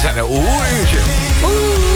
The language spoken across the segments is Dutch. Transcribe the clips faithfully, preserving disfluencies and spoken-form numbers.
zijn een oeh-uurtje. Oeh.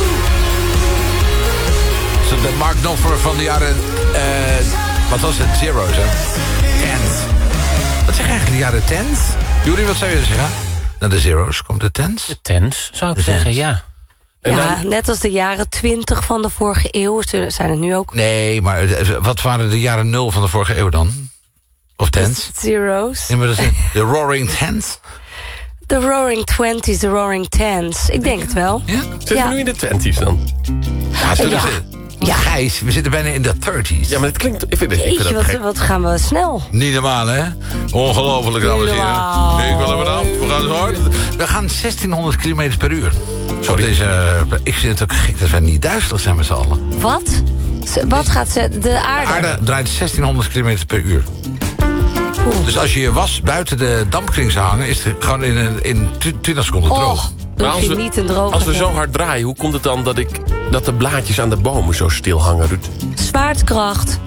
Zo de Mark Knopfler van de jaren... Uh, wat was het? Zero's, hè? Tens. Wat zeg je eigenlijk, de jaren tens? Juri, wat zou je zeggen? Na de zero's komt de tens? De tens, zou ik de zeggen, tens. ja. Ja, dan... net als de jaren twintig van de vorige eeuw zijn het nu ook... Nee, maar wat waren de jaren nul van de vorige eeuw dan? Of tens? Zero's. Nee, maar dat is de Roaring Tens? De Roaring Twenties, de Roaring Tens. Ik denk het wel. Ja? Zitten ja. we nu in de twenties dan? Ja, zo ja. Ja. Gijs, we zitten bijna in de dertigs. Ja, maar het klinkt... Ik vind, ik vind Jeetje, dat wat, wat gaan we snel. Niet normaal, hè? Ongelooflijk, dames en heren. Nee, ik wil even af. We gaan zo hard. We gaan zestienhonderd kilometer per uur. Sorry. Deze, uh, ik vind het ook gek dat we niet duizelig zijn met z'n allen. Wat? Wat gaat ze... De aarde? De aarde draait zestienhonderd kilometer per uur. Oeh. Dus als je je was buiten de dampkring zou hangen... is het gewoon in, in twintig seconden droog. Oh, maar als we, niet een droog als we zo hard draaien, hoe komt het dan dat, ik, dat de blaadjes aan de bomen zo stil hangen? Zwaartekracht.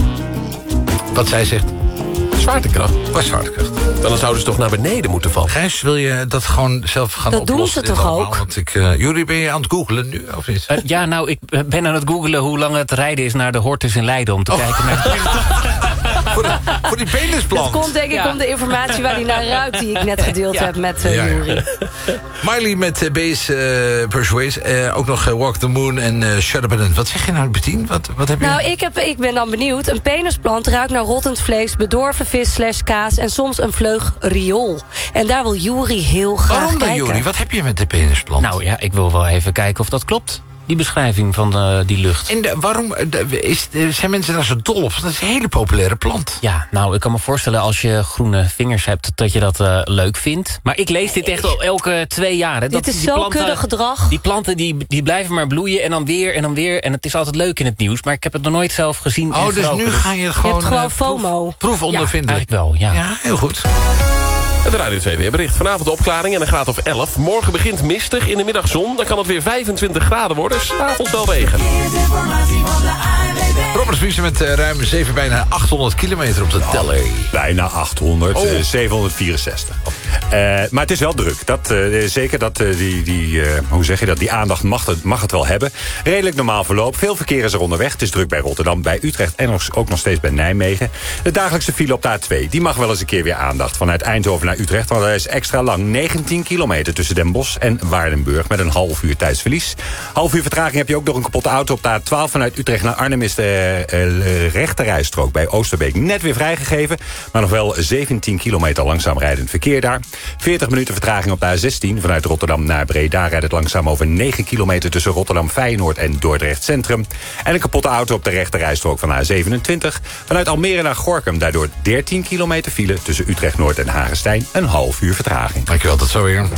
Wat zij zegt. Zwaartekracht? Wat zwaartekracht? Dan zouden ze toch naar beneden moeten vallen. Gijs, wil je dat gewoon zelf gaan dat oplossen? Dat doen ze toch allemaal? ook? Want ik, uh, Juri, ben je aan het googlen nu, of niet? Uh, ja, nou, ik ben aan het googlen hoe lang het rijden is naar de Hortus in Leiden... om te oh. kijken naar de... voor, de, voor die penisplant. Dat komt denk ik ja. om de informatie waar hij naar ruikt... die ik net gedeeld ja. heb met uh, ja, Juri. Ja. Miley met uh, Base uh, Persuade. Uh, ook nog uh, Walk the Moon en uh, Shut Up and Dance. Wat zeg je nou, Bettien? Wat, wat heb je? Nou, ik, heb, ik ben dan benieuwd. Een penisplant ruikt naar rottend vlees... bedorven vis slash kaas en soms een vleug riool. En daar wil Juri heel graag Waarom dan, kijken. Juri? Wat heb je met de penisplant? Nou ja, ik wil wel even kijken of dat klopt. Die beschrijving van uh, die lucht. En de, waarom de, is, zijn mensen daar zo dol op? Dat is een hele populaire plant. Ja, nou, ik kan me voorstellen als je groene vingers hebt... dat je dat uh, leuk vindt. Maar ik lees dit echt al elke twee jaar. Hè, dit dat, is zo kudde gedrag. Die planten die, die blijven maar bloeien en dan weer en dan weer. En het is altijd leuk in het nieuws. Maar ik heb het nog nooit zelf gezien. Oh, dus nu ga je het gewoon... Je hebt gewoon uh, FOMO. Proef, proef ondervinden. Ja, eigenlijk wel, ja. Ja, heel goed. Het Radio twee weerbericht. Vanavond opklaring en een graad of elf. Morgen begint mistig, in de middag zon. Dan kan het weer vijfentwintig graden worden. 's Avonds wel regen. Robert Vriesen met uh, ruim zeven, bijna achthonderd kilometer op de teller. Oh, bijna achthonderd, oh. uh, zevenhonderdvierenzestig. Uh, maar het is wel druk. Dat, uh, zeker dat uh, die, die, uh, hoe zeg je dat, die aandacht mag het, mag het wel hebben. Redelijk normaal verloop. Veel verkeer is er onderweg. Het is druk bij Rotterdam, bij Utrecht en ook nog steeds bij Nijmegen. De dagelijkse file op de A twee, die mag wel eens een keer weer aandacht. Vanuit Eindhoven naar Utrecht, want hij is extra lang. negentien kilometer tussen Den Bosch en Waardenburg met een half uur tijdsverlies. Half uur vertraging heb je ook door een kapotte auto op de A twaalf. Vanuit Utrecht naar Arnhem is de uh, rechterrijstrook bij Oosterbeek net weer vrijgegeven. Maar nog wel zeventien kilometer langzaam rijdend verkeer daar. veertig minuten vertraging op de A zestien. Vanuit Rotterdam naar Breda rijdt het langzaam over negen kilometer tussen Rotterdam Feyenoord en Dordrecht Centrum. En een kapotte auto op de rechterrijstrook van A zevenentwintig. Vanuit Almere naar Gorinchem daardoor dertien kilometer file tussen Utrecht Noord en Hagestein. Een half uur vertraging. Dankjewel, tot zo weer.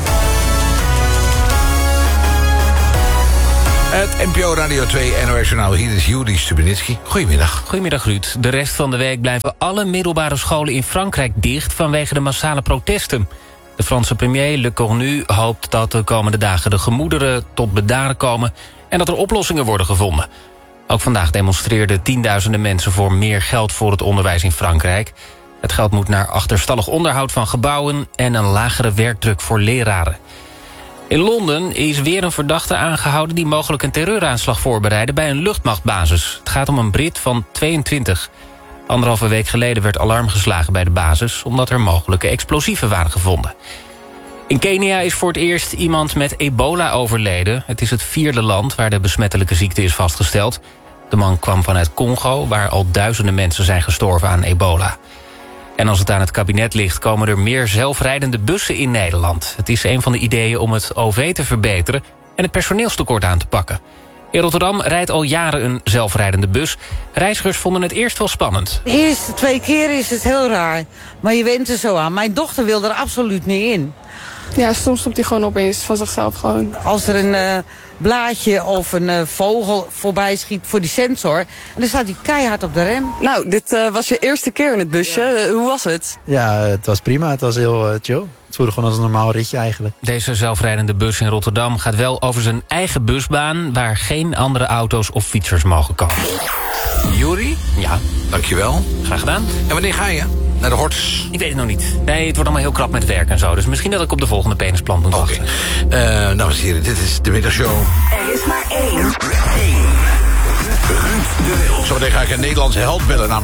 Het N P O Radio twee N O S Journaal. Hier is Juri Stubenitski. Goedemiddag. Goedemiddag, Ruud. De rest van de week blijven alle middelbare scholen in Frankrijk dicht vanwege de massale protesten. De Franse premier Le Cornu hoopt dat de komende dagen de gemoederen tot bedaren komen en dat er oplossingen worden gevonden. Ook vandaag demonstreerden tienduizenden mensen voor meer geld voor het onderwijs in Frankrijk. Het geld moet naar achterstallig onderhoud van gebouwen en een lagere werkdruk voor leraren. In Londen is weer een verdachte aangehouden die mogelijk een terreuraanslag voorbereidde bij een luchtmachtbasis. Het gaat om een Brit van tweeëntwintig. Anderhalve week geleden werd alarm geslagen bij de basis omdat er mogelijke explosieven waren gevonden. In Kenia is voor het eerst iemand met ebola overleden. Het is het vierde land waar de besmettelijke ziekte is vastgesteld. De man kwam vanuit Congo, waar al duizenden mensen zijn gestorven aan ebola. En als het aan het kabinet ligt, komen er meer zelfrijdende bussen in Nederland. Het is een van de ideeën om het O V te verbeteren en het personeelstekort aan te pakken. In Rotterdam rijdt al jaren een zelfrijdende bus. Reizigers vonden het eerst wel spannend. De eerste twee keer is het heel raar, maar je went er zo aan. Mijn dochter wil er absoluut niet in. Ja, soms stopt hij gewoon opeens van zichzelf gewoon. Als er een uh, blaadje of een uh, vogel voorbij schiet voor die sensor, en dan staat hij keihard op de rem. Nou, dit uh, was je eerste keer in het busje. Ja. Uh, hoe was het? Ja, het was prima. Het was heel uh, chill. Het voelde gewoon als een normaal ritje eigenlijk. Deze zelfrijdende bus in Rotterdam gaat wel over zijn eigen busbaan, waar geen andere auto's of fietsers mogen komen. Juri? Ja. Dankjewel. Graag gedaan. En wanneer ga je? Naar de horts? Ik weet het nog niet. Nee, het wordt allemaal heel krap met werk en zo. Dus misschien dat ik op de volgende penisplant moet wachten. Oké. Okay. Uh, dames en heren, dit is de middagshow. Er is maar één. Één. Ruud de Wild. Zometeen ga ik een Nederlandse held bellen, namelijk